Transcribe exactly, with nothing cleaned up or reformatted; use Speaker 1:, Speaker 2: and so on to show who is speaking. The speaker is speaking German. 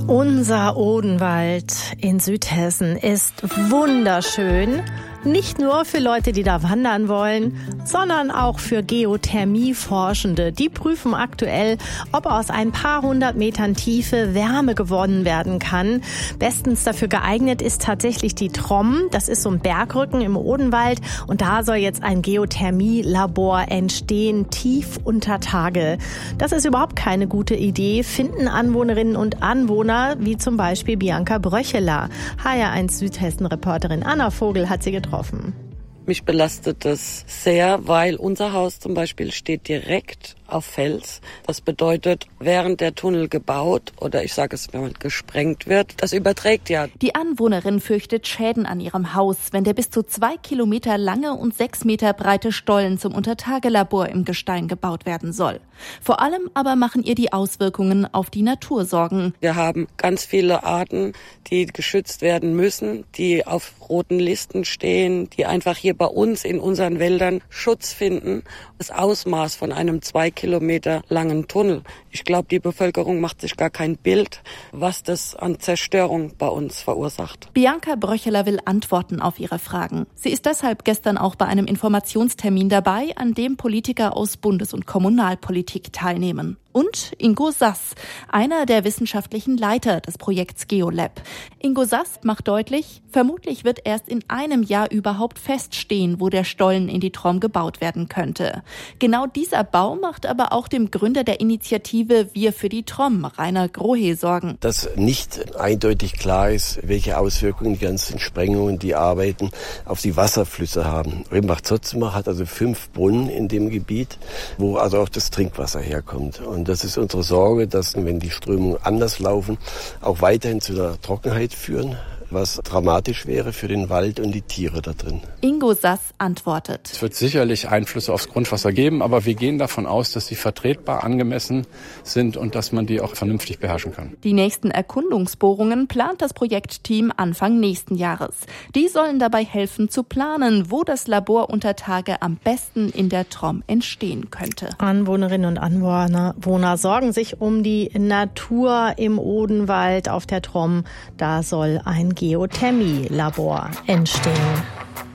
Speaker 1: Unser Odenwald in Südhessen ist wunderschön. Nicht nur für Leute, die da wandern wollen, sondern auch für Geothermie-Forschende. Die prüfen aktuell, ob aus ein paar hundert Metern Tiefe Wärme gewonnen werden kann. Bestens dafür geeignet ist tatsächlich die Tromm. Das ist so ein Bergrücken im Odenwald. Und da soll jetzt ein Geothermie-Labor entstehen, tief unter Tage. Das ist überhaupt keine gute Idee, finden Anwohnerinnen und Anwohner, wie zum Beispiel Bianca Bröcheler. H R eins Südhessen-Reporterin Anna Vogel hat sie getroffen.
Speaker 2: Mich belastet das sehr, weil unser Haus zum Beispiel steht direkt auf Fels. Das bedeutet, während der Tunnel gebaut oder ich sage es, wenn man gesprengt wird, das überträgt ja.
Speaker 3: Die Anwohnerin fürchtet Schäden an ihrem Haus, wenn der bis zu zwei Kilometer lange und sechs Meter breite Stollen zum Untertagelabor im Gestein gebaut werden soll. Vor allem aber machen ihr die Auswirkungen auf die Natur Sorgen.
Speaker 2: Wir haben ganz viele Arten, die geschützt werden müssen, die auf roten Listen stehen, die einfach hier bei uns in unseren Wäldern Schutz finden. Das Ausmaß von einem zwei Kilometer langen Tunnel. Ich glaube, die Bevölkerung macht sich gar kein Bild, was das an Zerstörung bei uns verursacht.
Speaker 3: Bianca Bröcheler will Antworten auf ihre Fragen. Sie ist deshalb gestern auch bei einem Informationstermin dabei, an dem Politiker aus Bundes- und Kommunalpolitik teilnehmen. Und Ingo Sass, einer der wissenschaftlichen Leiter des Projekts GeoLab. Ingo Sass macht deutlich, vermutlich wird erst in einem Jahr überhaupt feststehen, wo der Stollen in die Tromm gebaut werden könnte. Genau dieser Bau macht aber auch dem Gründer der Initiative Wir für die Tromm, Rainer Grohe, Sorgen.
Speaker 4: Dass nicht eindeutig klar ist, welche Auswirkungen die ganzen Sprengungen, die Arbeiten auf die Wasserflüsse haben. Rimbach-Zotzenbach hat also fünf Brunnen in dem Gebiet, wo also auch das Trinkwasser herkommt. Und das ist unsere Sorge, dass, wenn die Strömungen anders laufen, auch weiterhin zu der Trockenheit führen, was dramatisch wäre für den Wald und die Tiere da drin.
Speaker 3: Ingo Sass antwortet.
Speaker 5: Es wird sicherlich Einflüsse aufs Grundwasser geben, aber wir gehen davon aus, dass sie vertretbar, angemessen sind und dass man die auch vernünftig beherrschen kann.
Speaker 3: Die nächsten Erkundungsbohrungen plant das Projektteam Anfang nächsten Jahres. Die sollen dabei helfen zu planen, wo das Labor unter Tage am besten in der Tromm entstehen könnte.
Speaker 1: Anwohnerinnen und Anwohner sorgen sich um die Natur im Odenwald auf der Tromm. Da soll ein Geothermie-Labor entstehen.